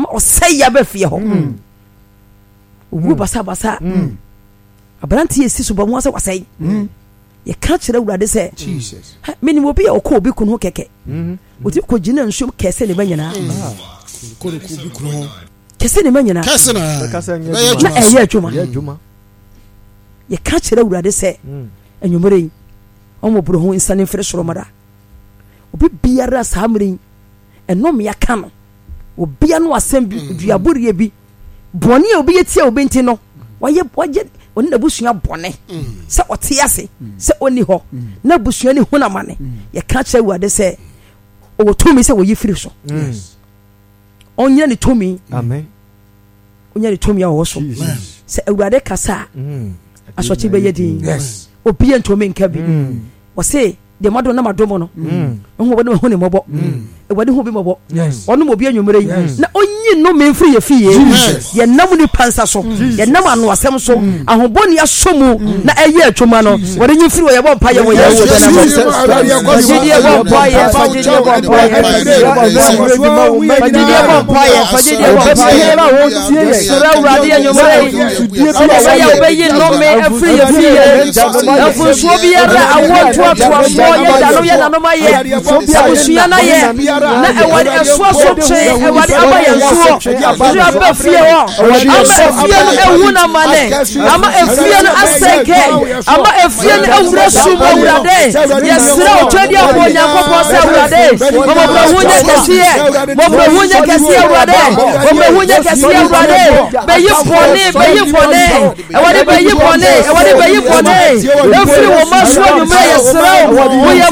ɔsɛe ya ba fie hɔ owu basa abranti esi so ba mu ase wasɛe ye ka kyerɛ Awurade sɛ Jesus meni obi a ɔkɔ obi kunu kɛkɛ oti ko gina nsuom kɛse ne banyana ko bi kunu kɛse ne banyana kɛse na ɛyɛ adwuma ye ka kyerɛ Awurade sɛ anwumere yi ɔmo bro ho insane fere soro mara obi biara saa mre ɛnom ya ka no obi anu asɛm bi duaborie bi bɔne a obi yetia obi nti no waje oni na busua bɔne sɛ ɔte ase sɛ oni hɔ na busua ne huna mane ye ka kyerɛ Awurade sɛ o tumi sɛ woyi firi so onyɛ ne tumi amen onyɛ ne tumi a wɔ so sɛ Awurade kasa asɔkye bɛyɛ din obi ntumi nka bi wɔse de mado na madomo no ho bɔ ne ho ne mɔbɔ Awurade ho bi mɔbɔ ɔno mo bi anwumere yi na onyi no memfiri ye fie ye nam ni pansa so ye nam anu asɛm so ahoboni asomu na ɛyɛ atwuma no wɔde nyi firi ye bɔ mpa ye wɔ ye wo de na bɔ fagidie bɔ mpa ye fagidie bɔ mpa ye fagidie bɔ mpa ye na wo tie sura Awurade anwumere yi sɛ ya obeyi no me afiri ye fie afunsuo biara awɔ toatoa so ye dano ye nanoma ye abusua na ye na Awurade ɛsoa so kye Awurade aba yɛ nsuo ɛso aba fie hɔ ama efie no ehu na mane ama efie no asɛnke ama efie no ewura sum Awurade yɛsrɛ otwadi abɔ Nyankopɔn sɛ Awurade mɔmɔ hunye kɛseɛ Awurade mɔmɔ hunye kɛseɛ Awurade bɛyi bɔne Awurade bɛyi bɔne efiri wɔ maso anwummerɛ yɛsrɛ wo yɛ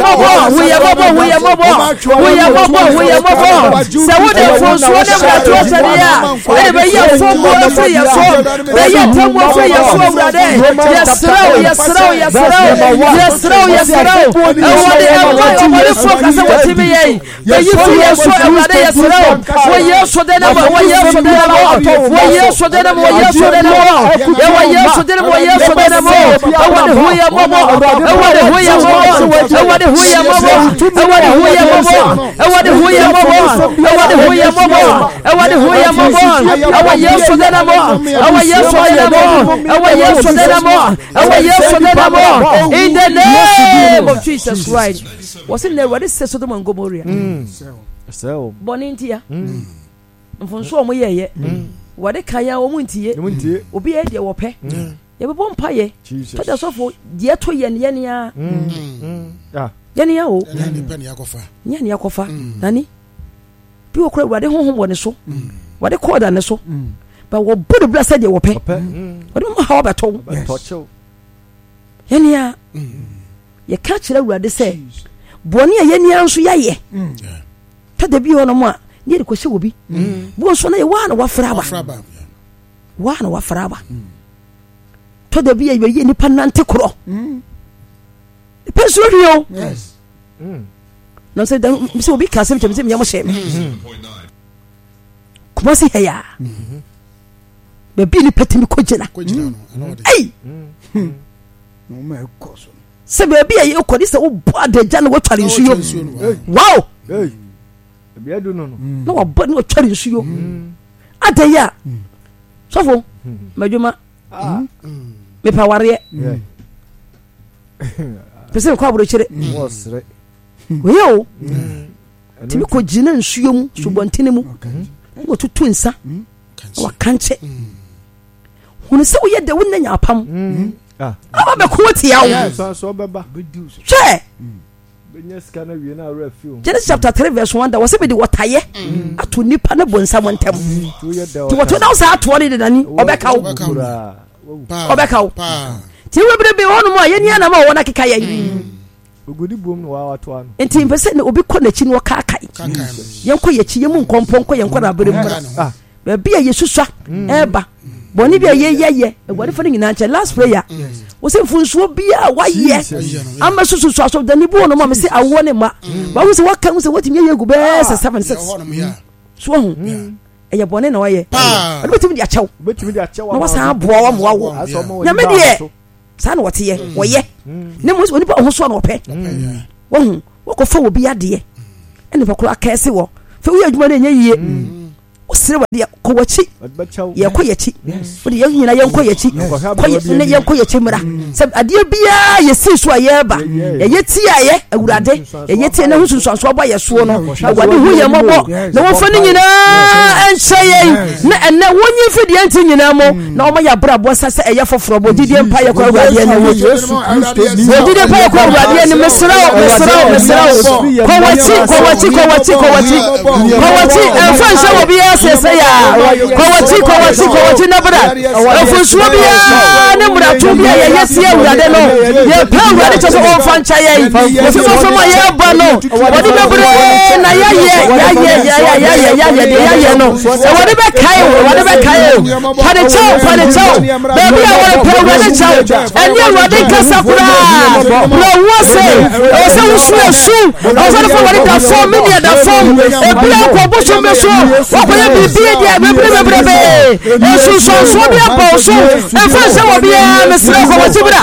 mɔbɔ sɛ wode fonsuo ne bratoɔ sɛde a ɛde bɛyɛ fongo afiri yɛ so bɛyɛ tamu afiri yɛ so Awurade yɛsrɛ wo ɛwɔde ɔmɔdefoɔ ka sɛ wɔtimi yɛn bɛyi firi yɛ so Awurade yɛsrɛ wo wɔyɛ sode ne mɔ ɛwɔde ho yɛ mɔbɔ in the name of Jesus Christ. Was in there what is said Sodom and Gomorrah? So Bonintia mfonso mo ye wade kaya o muntie obi e de wo pe ye bebo mpaye to da sofo de to ye ne ya yene ya o yene yakofa nani bi okura wade honhom wone so wade koda ne so ba wo bodu blessed de wo pe wade mo ha obeto yene ya ye ka kire wade se boni yene ya nso yaye to da bi hono mo a ne ko se obi bo so na ye wa na wa fraba to da bi ye nipa nante kro person rio yes no say dan so obi ka sem me yam hye kuma si heya be bi ni petimi kogina ei no me koso se be bi ye okodi se wo bo adagya na wo tware nsuyo wow ei be adu no no wo bo ni wo tware nsuyo adaya sofo madwuma me paware pese ko aburo kire wosre weyo timi ko gina nsuo mu subontene mu wo tutu nsa wa kanche hunu se wo ye de wonna nya apam aba be ko tia wo so beba che benya ska na wie na ara fiu Genesis chapter 3 verse 1 da wo se be de wotaye ato nipa na bonsa montem ti woto da wo sa ato ne de nani obeka wo ti we be wonu mo ye nia na ma wo na keka ye ogudi bom no wa wato ano enti mpese ne obi kɔ n'achi no ka kai yenko ye chi ye mu nkomponko yenko na abere mu ba bia yesusua eba boni bia ye egwade fa nyina nche last prayer wo se funsuo bia wa ye ama susu so da ni bu no ma me se awo ne ma ba wo se waka wo se wotimi ye gu be 76 so ho eye boni na wa ye betimi dia chew na wa sa aboa wa mo wa nya me die sa na wote ye wo ye ne mo oni pa ho so na opɛ wo hu wo ko fa obi ade ene pa kura kɛse wo fa wo adwuma na nya yie osire wade ko wachi ye ko yachi wode ye nyina ye ko yachi ko ye ko yachi mra se ade bia ye si so aye ba ye ti aye awurade ye ti na husunso bo ye so no wade hu ye mobo na wo fa ni nyina enche ye na wonyi fidi anti nyina mo na o ma ya brabo sase eye foforo bo didi empa ye ko awurade ni wo Yesu Kristo didi empa ye ko awurade ni mesra ko wachi enfa nse wo bia sese ya ko wachi na bra enfu bia ne mura tu bia ye yesi awurade no ye pa awurade cho so on fa ncha ye so so ma ye ba no wodi be bre na ya no wodi be kai pade chow baby I want to awurade chow eni awurade kasa kura no wose o se usu o se for wodi da form media da form e bia ko bo so me so o ko ye bibi dia bebre so bia bo so e fa se wo bia mesra ko watibra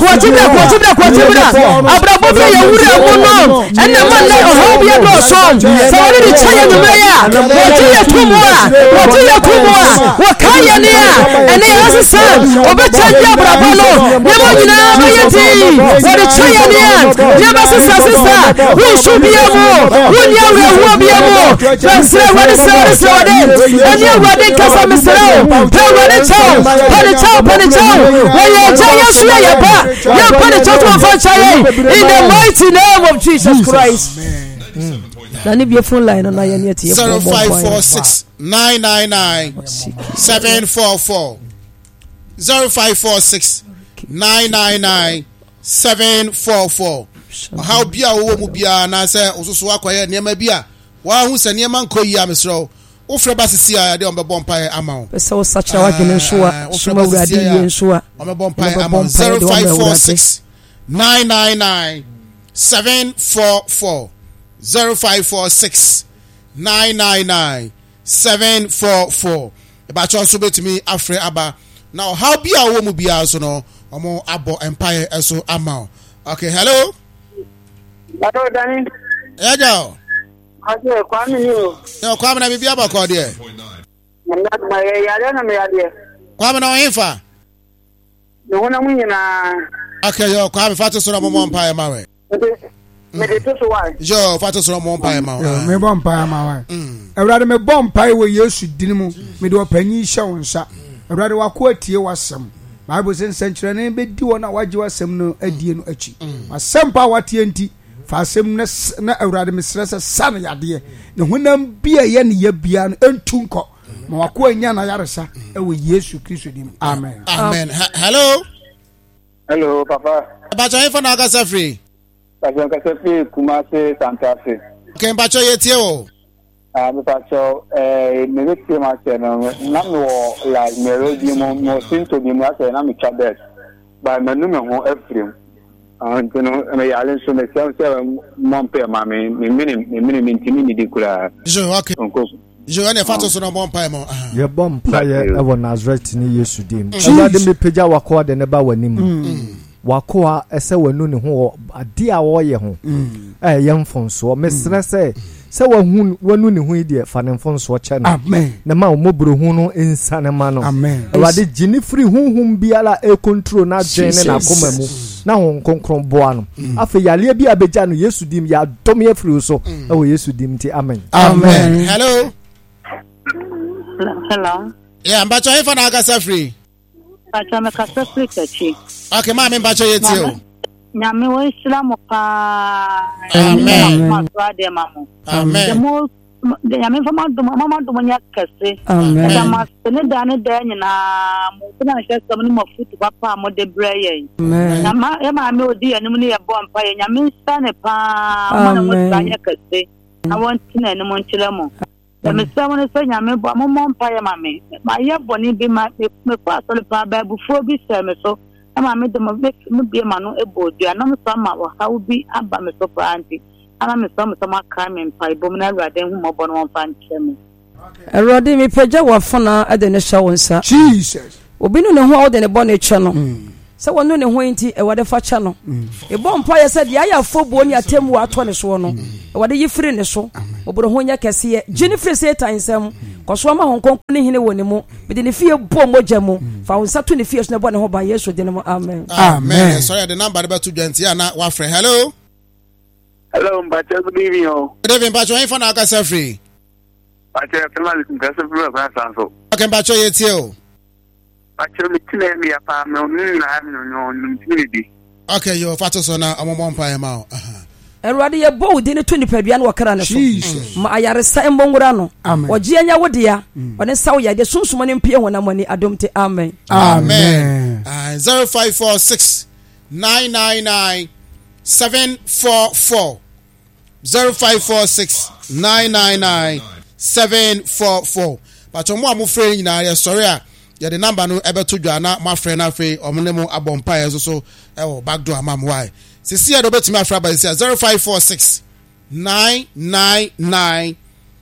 abrabo bia ye wura mu no enne man na o bia do so se wo ni chaya no meya wo ti ye tumwa wo kaya ni ya ene ya se o be chanja abrabo no ne mo nyina ba ye ti wo ni chaya ni ya ne ba sisa wo so bia mo wo ni awre wo bia mo mesra wo ni se wode ene awade kasa mesra awade chow pane chow wo ye chaya su ya ba ya pane chow to fa chaya in the mighty name of Jesus Christ. Na ni be phone line na ye ne tie 0546 999 744 0546 999 744 how bia wo mu bia na se osusu akoye niam bia wa hu se niam nkoyi amesro wo frɛ ba sisi a de on be bompa ama wo pese wo sachira wa gene nso a suma wurade ye nso a on be bompa ama 0546 999 744 0546 999 744 eba cho so betumi afre aba now how bia wo mu bia so no omo abo empire eso ama okay hello Danny. Ejo. Aje kwami ni o. Yo kwami na bibia ba ko de. Na ya na me ya de. Kwami na ohinfa. No na munyina. Okay yo kwami fatu so na mo mpa e mawe. Me de to so wa. Yo fatu so na mo mpa e mawe. Me bo mpa e mawe. Ewrade me bo mpa e wo Yesu dinimu me de opanyi hye wonsa. Ewrade wako atie wasem. Bible says century na be di wona waje wasem no adie no achi. Wasem pa watie nti fasem na awurade mesrese san yade ne honam bia ye ne ya bia no entunko ma wako anya na yaresa e wo Yesu Kristo dim amen hello papa bacho info na ga safri Kumasi Santa Fe okay bacho yetie o bacho me wetie ma se no na me wo like me rodi mo sinto bi mo ase na me chabet ba manu me ho afrim Antono me yalen so me se mon père mami me ntimi ni dikura jo okay jo ene fato so no bon pa mo ye bom pa ye ewo Nazareth ni Yesu dim awade me pagya wako de ne ba wanim wako a ese wanu ne ho ade a wo ye ho ye mfonso me sene se wanu ne ho ide fa ne mfonso che na amen na ma omobro hu no insane ma no amen awade gini free hunhum biala e control na dwene na koma mu na hon konkron boa no afa yale bi abeja no Yesu dim ya dom ye free so e wo Yesu dim ti amen hello yeah mbacho ifa na aka free Bacha me kasa free kachi okay ma me mbacho yeti o nyame wo Islam pa amen ma brade mamu amen de nyame fama do nya kase amen da ma sene da ne da nyina mo tuna hye sam ni mafutu papa mo de braye amen na ma e ma me odi anim ni ye bo ampa ye nyame stane pa mo na mo nya kase na won tina ni mo nchile mo da me sam ne se nyame bo mo ampa ye ma me ma ye boni bi ma me kwa so le pa ba bu fo bi se me so ama me de mo bi ma no e bo dua na mo sama wa ha bi aba me so pa anti ana me sama kan me mpa ibom na awurade hu mo bo no mfa nkyeme awurade me pagya wafona ade ne hye wonsa Jesus obi no ne ho ade ne bo ne kye no se wono ne ho nti ewade fa kye no e bo mpa ye se de aya fobuo ni atemu ato ne so no ewade yifiri ne so oboro ho nya kese ye gini free Satan sam koso ma hon konko ne hene woni mu bidi ne fie bo mogya mu fa won sato ne fie so ne bo ne ho ba Yesu de ne mu amen amen sorry the number about 220 ana wa frɛ hello Mbacho, good evening. Good evening, Mbacho. How far are you free? Mbacho, I'm okay, Mbacho, you too. Mbacho, okay, you're fat so now. I'm on fire now. Erwade ye bo di ne to nipa bia na wakara ne so ma ayaresa embongura no oje anya wodea one sawo ya de sunsumo ne mpie hona mani adomte amen 0546 999 744 0546 999 744 Pacho mo amufre nyina ya sorry a ya de number no ebeto dwa na mafre na afre omne mo abompa ya so e wo backdoor amam why sisi ya do betimi afra ba sisi 0546 999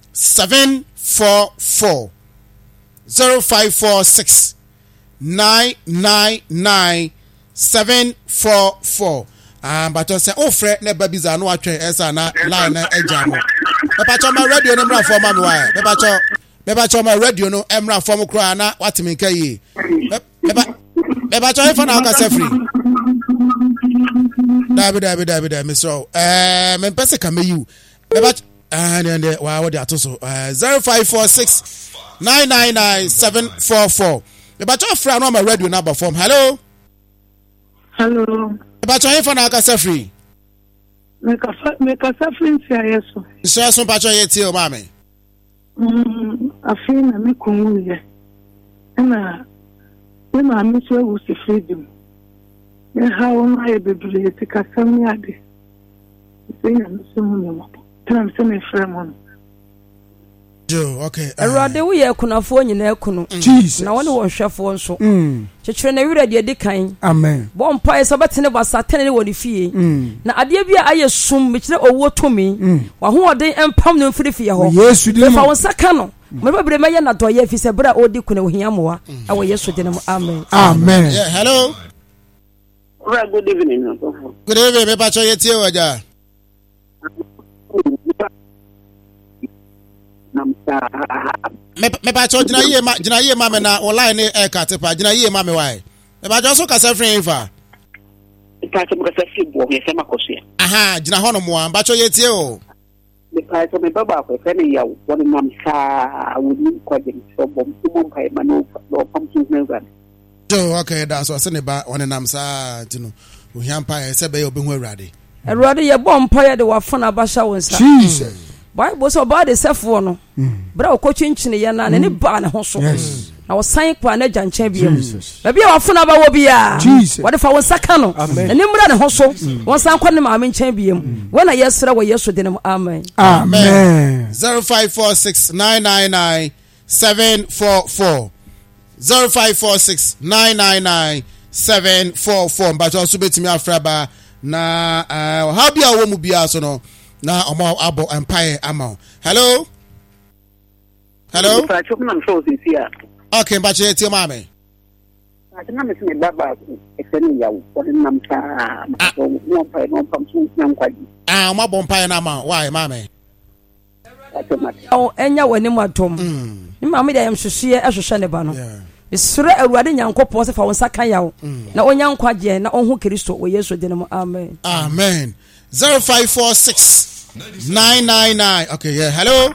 744 0546 999 744 but I say oh fre ne babiza no atwen esa na line na ejamo me pacho ma radio no mra form am why me pacho ma radio no emra form kra na watimi kai me pacho e fa na ka se free dabi me so me pese ka me you me pacho and wa what atoso 0546 999 744 me pacho fra no ma radio number form hello Pacho info na ka free. Me ka free sia yeso. So so pacho yeti o mame. Afina me kunye. Na me so wo si freedom. Me ha won aye bebre ti ka sam ya de. Se na me so mo mo. Tram se me frem okay. Erade wo ye kunafo nyina ekunu. Jesus. Na wone wo hwefo nso. Chechire na wira de kan. Amen. Bo mpa eso betene basa tene ne woni fie. Na ade bia aye sum me kire owo tomi. Wa ho oden empam no mfiri fie ho. Yesu di. Fa won saka no. Me bebre meye na doye fi se bra odi kuna ohia moa. Awo Yesu de no amen. Amen. Yeah, hello. Good evening. Good evening, me pacho yeti o ja. Me pacho jina ye ma me na online e ka tepa jina ye ma me why me pacho so ka se free fa Pacho mo ka se fi bo ye se makoso aha jina hono mo an pacho ye tie o me pacho me baba ko fe ne ya woni nam sa woni ko je so bom pa ma no pam tu ne ga okay that's what say ne ba woni nam sa tinu ohia pa e se be obi hu awrade ye bom pa ye de wa fona ba sha won sa Jesus Bible so ba de sefo no bra okotwinchine ye na ne ba ne ho so na wo san kwa na gyanchen bia ba bia wa fona ba wo bia wo de fa won saka no ne mra ne ho so won san kwa ne ma nchen bia mu wona yesra wo Yesu de ne amen 0546 999 744 0546 999 744 but also betimi afra ba na how bia wo mu bia so no na omo abo empire amount hello Pacho na so si ya okay bache yeti mame Pacho na me se baba e fe ne ya wo de nam sa mo pa no pam su nam kwaji omo abo empire na amount why mame enya wani matom ni mame da yam hwehwe ehwehwe ne ba no Isra Awurade Nyankopon se fa won saka yawo na onya nkwaje na onhu Kristo wo Yesu de no amen 0546 999 okay yeah hello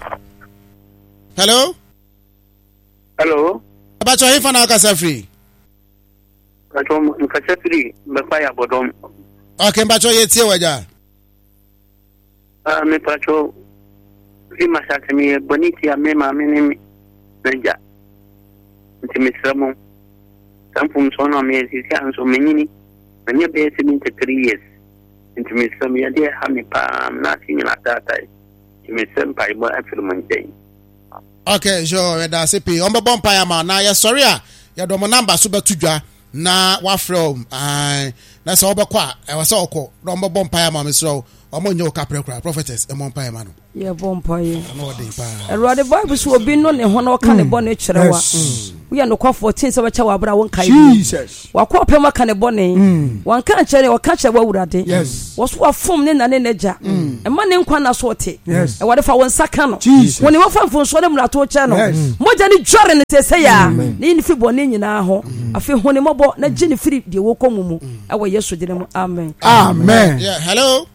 Abacho hifa na ka free Pacho mo ka free me pa ya bodom okay Abacho yetie waja me Pacho fi masaka mi boniti ya mema mimi nja ntimisamo tampum sono miezi sianso menyini menya be 73 years ntimisamo ya dia hamipa na sinyina tata ntimisamba ibo afirmanjei okay sure da sepi on be bompa ya ma na ya sorry a ya do mo number so betudwa na wa from na so obekwa e wa so okọ do mo bompa ya ma me so omonyo kaprekra prophetess emompa emano ye bompa ye no dey pa erade bible so obi no ne ho na waka ne bone kyerewa we ya no kwa 14 se bacha wa bra won kai Jesus wakọ pema ka ne bone wanka kyere waka kyere wa wurade woso afom ne na ne naja ema ne nkwa na so te ewade fa won saka no woni wo fa mfonso ne mrato kye no moja ne jore ne sese ya ne ni fi bone nyina ho afi hone mobo na gye ne firi de wo komumu ewo yesu de mu amen amen yeah hello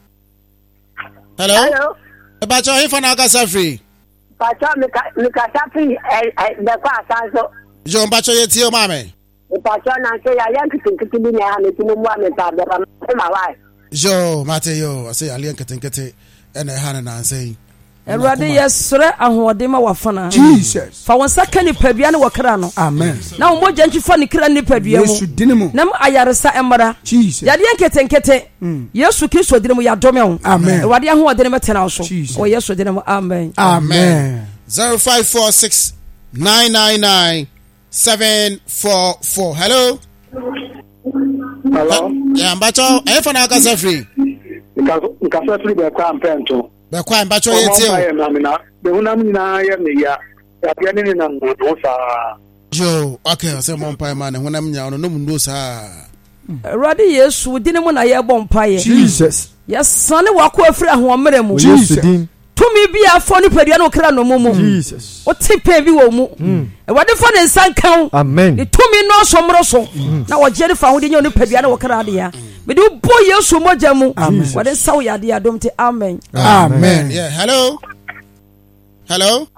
Bacho hifa na akasa free. Bacho mikasa free the kwa sanso. Jo bacho yeti o mame. Bacho na se ya yankitikiti bi na ha ne tinu mu ameta be ma wai. Jo mate yo ase ali yankitikiti ene ha na ansei. Erade yesre ahode ma wafana. Jesus. Fa won saka ni padua ne wakra no. Amen. Na wo moja ntwifa ni kra ni padua mu. Yesu dinimu. Nam ayaresa emra. Jesus. Yade yanketenkete. Yesu Kristo dinimu ya dome ho. Amen. Erade ahode ne metena so. O Yesu dinimu amen. Amen. 0546 999 744. Hello. Hello. Yeah, bacho hifa na akasa free. Nkasa free be kwa mpento. Be kwa bacho yeti o. Be hunam nyina ye me ya. Ya bia ne na ndo sa. Jo, okay, say mompa man hunam nya no mu sa. Erade Yesu dinimu na ye bompa ye. Jesus. Yesane wako afiri ahomere mu. Jesus. Tumi bi afọ ni padua no kra no mumu. Jesus. O tipe bi wo mu. Ewade fo ne nsan kan. Amen. Ni tumi no somro so. Na wo jere fa ho de nya no padua no kra de ya. Me de bo Yesu moja mu. Wade saw ya de adom te amen. Amen. Yeah, hello. Hello.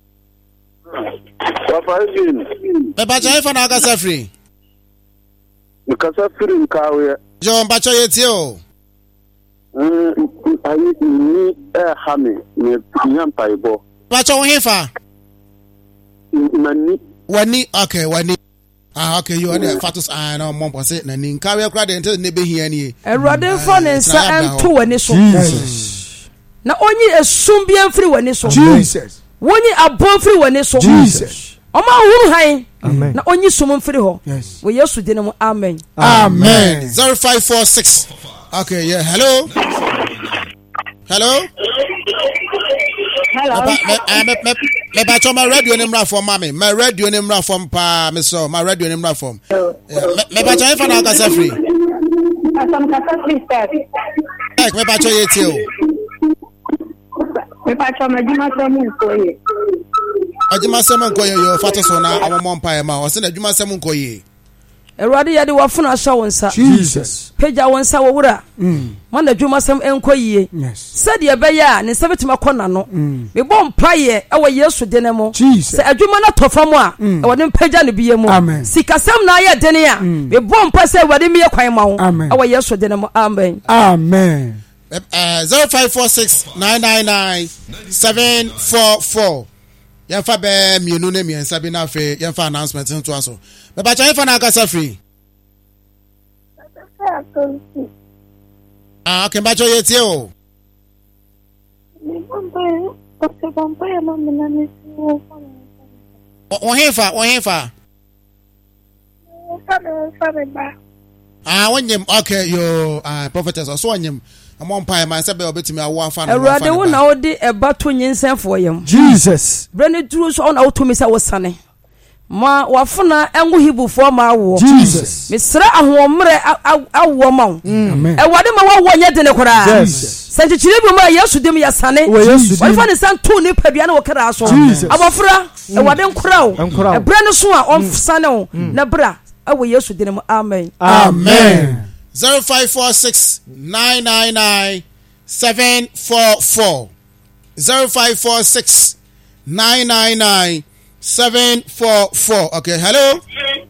Papa Jin. Be bacho hifa na akasa free. Nkasa free nkawe. Jo bacho yeti o. Ayi ni hami ne nyampa ibo. Bacho hifa. Mani. Wani okay wani. Ah okay you are fatus no mompo say na ni nkawe kra de nte ne be hia ni. Erade fo ne nsa ento wani so. Jesus. Na onyi esum bi amfiri wani so. Jesus. Wonyi abon firi wani so. Jesus. Oma huru han. Amen. Na onyi sum mfiri ho. Yes. Wo Yesu de mu amen. Amen. 0546. Okay, yeah, hello. Hello. Me bacho my radio name from mommy. My radio name from pa me so my radio name from. Me bacho hifa na akasa free. Asam kasa free start. Me bacho yeti o. Me bacho majima semu nkoye. Ajima semu nkoye yo fatoso na amompa e ma. O se na ajuma semu nkoye. Erade yade wafuna asha wonsa. Jesus. Peja wonsa wo wura. Manda dwuma sam enkoyie. Yes. Said ye be ya ne sabetima kona no. Me bom paye e wo Yesu de ne mo. Jesus. Se adwuma na tofa mo a e wo ne peja ne biye mo. Amen. Sikasam na ye de ne a me bom pa se wo de me ye kwan ma wo. E wo Yesu de ne mo. Amen. Amen. 0546 999 744. Yemfa be mienu ne miensa bi na fe yemfa announcement nto aso. Me ba chan fa na akasa free. Ah, okay, ba cho yeti o. O hefa. Ah, wonyem okay yo prophetess so wonyem. Amon pai man se be obetimi awo afa na. Erade wo na odi eba to nyinsenfo yem. Jesus. Brene duru so na otomi se wo sane. Ma wafuna engu hibufo ma awo. Jesus. Mesra ahomre awo ma wo. Amen. Ewade ma wo nye de ne kora. Jesus. Sanchichire bi ma Yesu dem ya sane. Won fa ne san to ni padua na wo kra so. Abofra ewade nkora wo. Ebrene so a on sane wo na bra awo Yesu dem amen. Amen. 0546 999 744 0546 999 744. Okay, hello.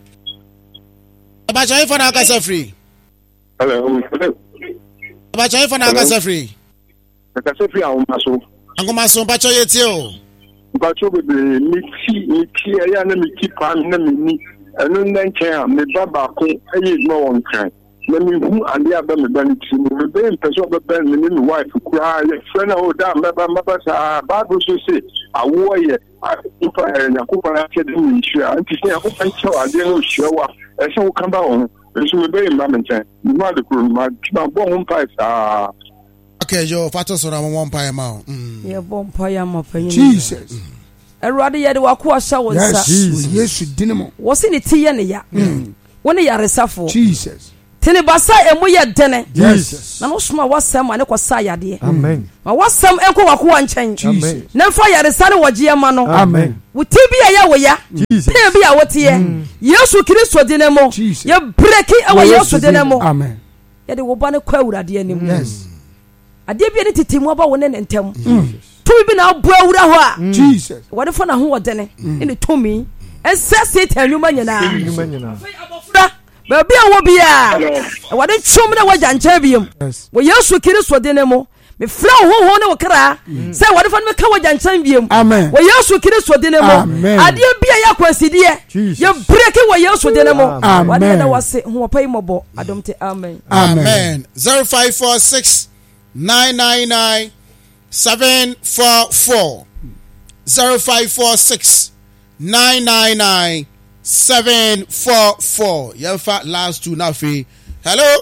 Abacha ifa na akasa free. Hello. Abacha ifa na akasa free. Akasa free awomaso. Angomaso bacha yeti o. Bacha be miti ya na miti pan na mini. Enu nchen me baba ko eyi mo won kan. Na me hu ande aba me ban ti me be person be ben me ni wife kura ye friend o da me ba sa Bible so say awo ye Yakuba na ke de mi hia anti se Yakuba nche ade no hia wa e se wo kan ba won e so me be ma me nchen ma de kuro ma bo hon pa sa. Okay, yo, fato so na mo mpae ma o. Ye bom mpae ma panyin. Jesus. Erade ye de wako ahya wo nsa. Yesu dinimo. Wo se ne ti ye ne ya. Wo ne yaresafo. Jesus. Tini basa emu ye dene. Jesus. Na no soma wasam ane kwasa yade. Amen. Ma wasam enko wako wa nchen. Jesus. Na mfa yaresa ne waje ma no. Amen. Wuti bi ya wo ya. Jesus. Te bi ya wote ye. Yesu Kristo dinemo. Ye breki ewa Yesu dinemo. Amen. Ye de wo ba ne kwa awurade anim. Yes. Ade bi ne titimu aba wo ne ntem. Tumi bi na abu awura ho a. Jesus. Wade fo na ho wodene. Ne tumi. Ensa Satan nyuma nyina. Abofra baby awo bia wade chum na waja nche biem wo Yesu Kristo de ne mo me fra ho ne wo kra say wade fa me ka waja nche biem wo Yesu Kristo de ne mo ade bia ya kwaside ye break wo Yesu de ne mo wade na wase ho pai mobo adomte amen. Amen. 0546 999 744 0546 999 744. Yefa last two now free. Hello.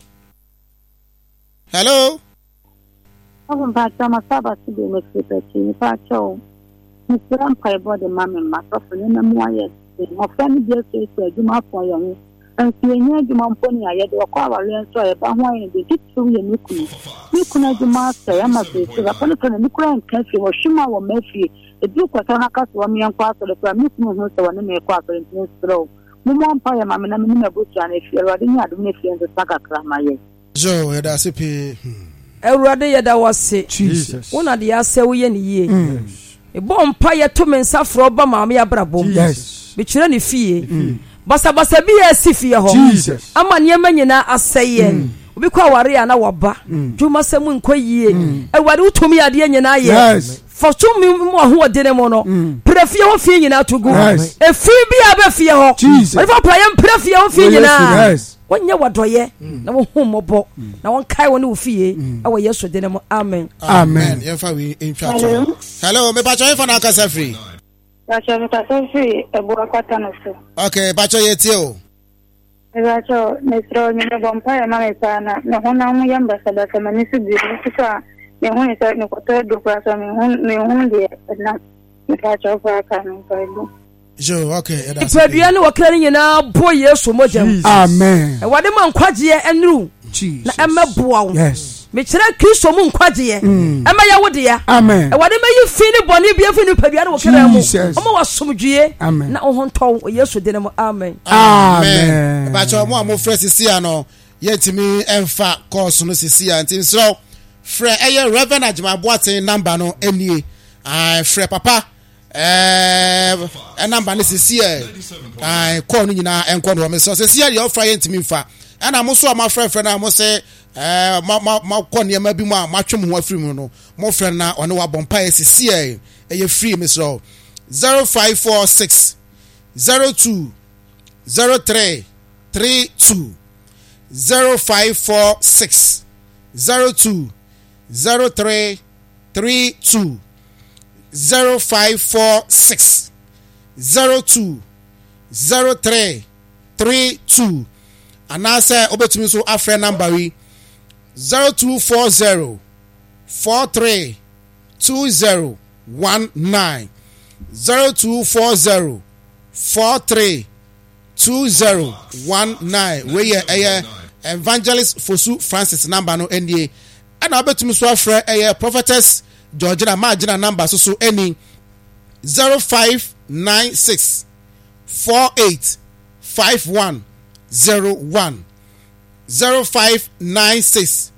Hello. I'm back to my Sabbath to be with you. Pacho, Mr. Empire body, mammy, my prophet, and I'm why my friend just said, you might for young. And seeing you, my pony, I had to acquire and so about why they get through your nuclear. You couldn't do master, I must say, upon a nuclear and country or Shima or Murphy. The Duke was a cast of me and part of the Prime Minister and the quarter in this throw. No Empire, mammy, and I'm a butcher, and if you're already not making the saga cramaye. Joe, that's a pay. Erade ye da wase. Jesus. Wona de ase wo ye ne ye. E bom pa ye to men safro ba maame abrabom. Yes. Be kire ne fie. Basa bi ye si fie ho. Jesus. Ama ne manyina aseye. Obi kwa ware ya na woba. Dwuma semu nkoyie. Ewade utumi ade nyina ye. Yes. Fotumi mo ho odene mo no. Prefie ho fie nyina tugu. E fie bi aba fie ho. Jesus. Obi fa pra ye prefie ho fie nyina. Yes. Wanya wadoye na wo humobo na won kai woni ofie awo Yesu de ne amen. Amen. Yefa we in chat. Hello, me bacho yefa na kasa free. Bacho me kasa free e bo akwata no so. Okay, bacho yeti o. Bacho mesro ni me bompa ya mama sana. Na hona mu yamba sadaka manisi bi sika me honi sa ne koto do kwa so me hon de na me bacho kwa kana ko. Jo, okay. Ipedua ne wakra ni nyina bo Yesu mojam. Amen. E wade man kwaje enru. Jesus. Na emeboa wo. Yes. Me kire Kristo mu nkwaje. Ema ya wode ya. Amen. E wade mayi fi ne bone bia fi ne pedua ne wakra mu. Omo wasomdwie. Amen. Na ohonto Yesu de ne mo amen. Amen. Bacho mo amofre sisi ano yentimi emfa course no sisi antim so frɛ ɛyɛ Reverend Ajimaboaten number no enie. Frɛ papa number ne sisi call no nyina enko no me so sisi ya ofra yentimi mfa ana mo so ma frɛ na mo se ma kɔ niema bi mu a ma twem ho afiri mu no mo frɛ na ɔne wa bompa sisi ɛyɛ free me so 0546 02 03 32 0546 02 03 32 0546 02 03 32 anase obetumi so afre number we 0240 43 20 19 0240 43 2019 we ye Evangelist Fosu Francis number no NDA and obetumi so afre Prophetess Georgina Magina number so any 0596 48 5101 0596